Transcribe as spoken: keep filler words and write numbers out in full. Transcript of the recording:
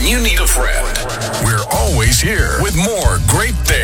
when you need a friend. We're always here with more great things.